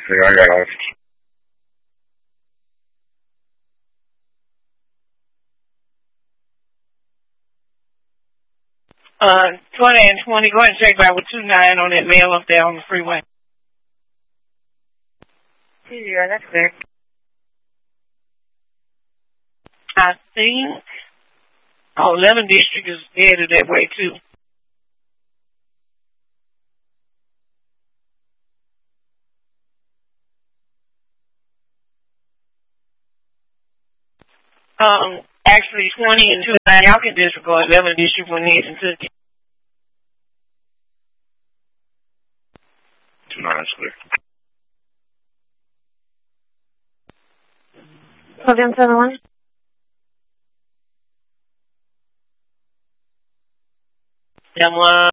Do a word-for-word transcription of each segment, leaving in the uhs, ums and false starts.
clear. I got off. Uh, twenty and twenty, go ahead and check back with two nine on that mail up there on the freeway. Yeah, that's clear. I think oh, eleven District is headed that way too. Um, actually twenty and two nine, y'all can disregard eleven District when Nathan took it. two nine, that's clear. Podium seven one. Yeah, one.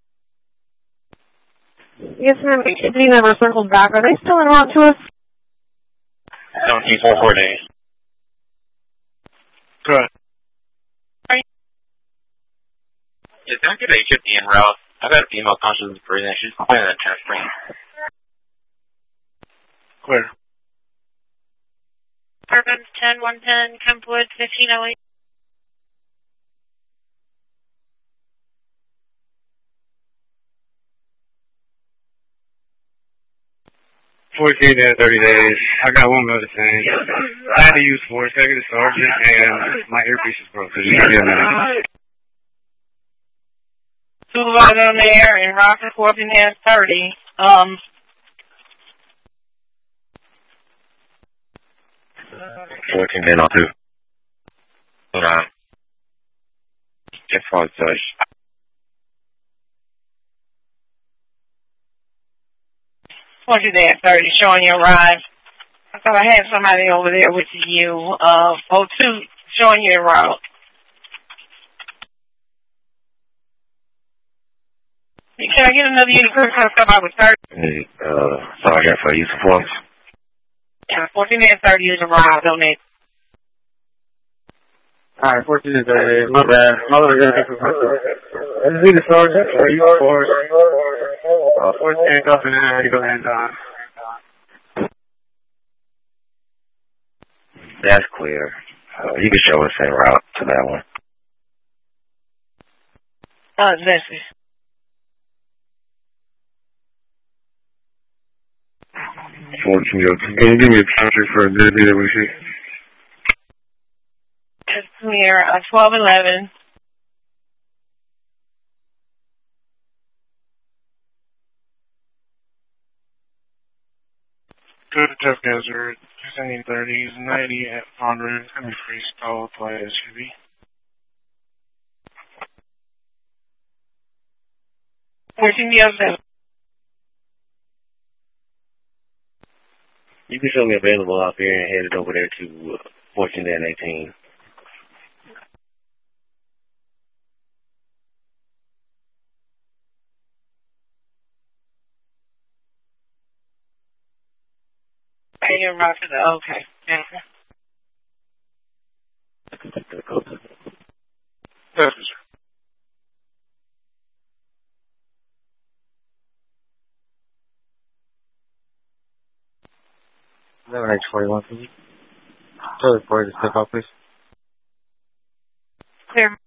Yes, ma'am. If you never circled back, are they still en route to us? seventeen four four days. Good. Yeah, can I get a fifty en route? I've got a female conscious breathing. She's complaining at chest pain. Clear. Urban ten one ten, Kempwood fifteen oh eight. fourteen and thirty days. I got one other thing. I had to use force. I get a sergeant and my earpiece is broken. Yeah. Supervisor on there and Rocker fourteen and thirty. Um, fourteen and two. Nah. Just for touch. fourteen and thirty showing your ride. I thought I had somebody over there with you. Uh, oh two showing your route. Can I get another unit crew to come out with thirty? Hey, uh, sorry, I got for use of force. Yeah, fourteen and thirty is a ride, don't it? Alright, fourteen and thirty. My bad. My bad. I just need a sergeant for use of force. Uh, force handcuff and then I go hand on. That's clear. Uh, you can show us a route to that one. Uh, Leslie. fourteen, can you give me a counter for a deputy that we see? It's clear. Uh, twelve eleven. Go to Jeff Desert, sending thirties, ninety at Ponders, it's going to be freestyle play S U V. fourteen seven. You can show me available out here and head it over there to uh, fourteen and eighteen. Hey, you're right for the, okay. Yeah. Yes, sir. eleven H forty-one, please. Charlie four, just step out, please. Clear.